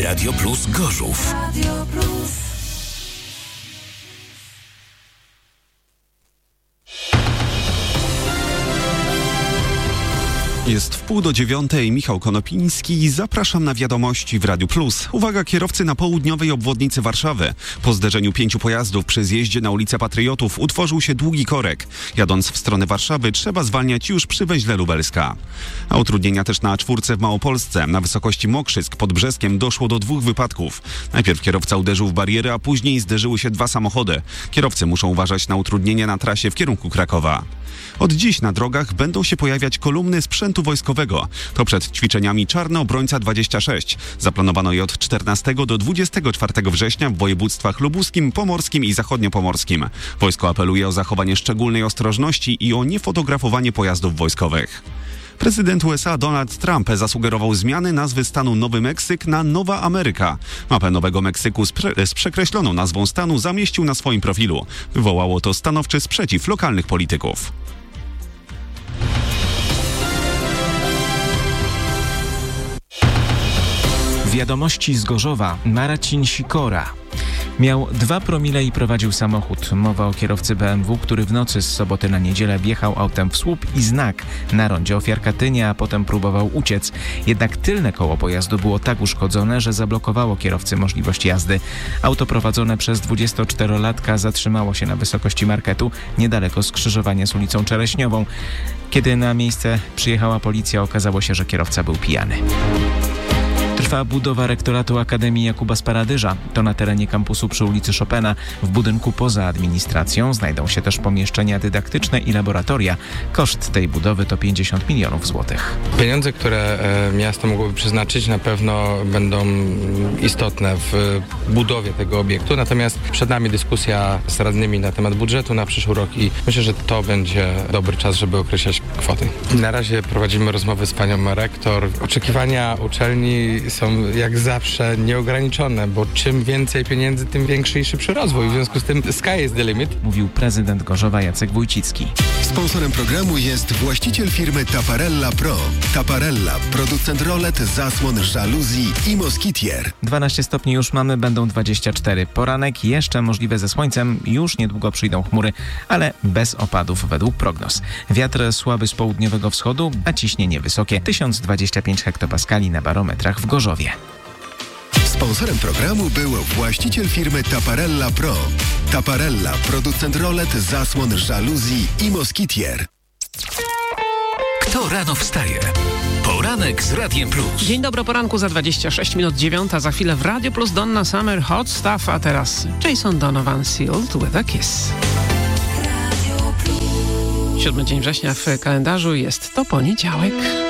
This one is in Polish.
Radio Plus Gorzów. Jest 8:30, Michał Konopiński. Zapraszam na wiadomości w Radiu Plus. Uwaga, kierowcy na południowej obwodnicy Warszawy. Po zderzeniu 5 pojazdów przy zjeździe na ulicę Patriotów utworzył się długi korek. Jadąc w stronę Warszawy trzeba zwalniać już przy węźle Lubelska. A utrudnienia też na A4 w Małopolsce. Na wysokości Mokrzysk pod Brzeskiem doszło do 2 wypadków. Najpierw kierowca uderzył w barierę, a później zderzyły się 2 samochody. Kierowcy muszą uważać na utrudnienia na trasie w kierunku Krakowa. Od dziś na drogach będą się pojawiać kolumny sprzętu wojskowego. To przed ćwiczeniami Czarny Obrońca 26. Zaplanowano je od 14 do 24 września w województwach lubuskim, pomorskim i zachodniopomorskim. Wojsko apeluje o zachowanie szczególnej ostrożności i o niefotografowanie pojazdów wojskowych. Prezydent USA Donald Trump zasugerował zmiany nazwy stanu Nowy Meksyk na Nowa Ameryka. Mapę Nowego Meksyku z przekreśloną nazwą stanu zamieścił na swoim profilu. Wywołało to stanowczy sprzeciw lokalnych polityków. Wiadomości z Gorzowa. Marcin Sikora miał 2 promile i prowadził samochód. Mowa o kierowcy BMW, który w nocy z soboty na niedzielę wjechał autem w słup i znak na rondzie Ofiar Katynia, a potem próbował uciec. Jednak tylne koło pojazdu było tak uszkodzone, że zablokowało kierowcy możliwość jazdy. Auto prowadzone przez 24-latka zatrzymało się na wysokości marketu, niedaleko skrzyżowania z ulicą Czereśniową. Kiedy na miejsce przyjechała policja, okazało się, że kierowca był pijany. Trwa budowa rektoratu Akademii Jakuba Sparadyża. To na terenie kampusu przy ulicy Chopina. W budynku poza administracją znajdą się też pomieszczenia dydaktyczne i laboratoria. Koszt tej budowy to 50 milionów złotych. Pieniądze, które miasto mogłoby przeznaczyć, na pewno będą istotne w budowie tego obiektu. Natomiast przed nami dyskusja z radnymi na temat budżetu na przyszły rok i myślę, że to będzie dobry czas, żeby określać kwoty. Na razie prowadzimy rozmowy z panią rektor. Oczekiwania uczelni są jak zawsze nieograniczone, bo czym więcej pieniędzy, tym większy i szybszy rozwój. W związku z tym sky is the limit. Mówił prezydent Gorzowa Jacek Wójcicki. Sponsorem programu jest właściciel firmy Taparella Pro. Taparella, producent rolet, zasłon, żaluzji i moskitier. 12 stopni już mamy, będą 24. Poranek jeszcze możliwe ze słońcem, już niedługo przyjdą chmury, ale bez opadów według prognoz. Wiatr słaby z południowego wschodu, a ciśnienie wysokie 1025 hektopaskali na barometrach w Gorzowie. Sponsorem programu był właściciel firmy Taparella Pro. Taparella, producent rolet, zasłon, żaluzji i moskitier. Kto rano wstaje? Poranek z Radiem Plus. Dzień dobry, poranku za 26 minut 9. Za chwilę w Radio Plus Donna Summer Hot Stuff, a teraz Jason Donovan Sealed with a Kiss. 7 dzień września w kalendarzu, jest to poniedziałek.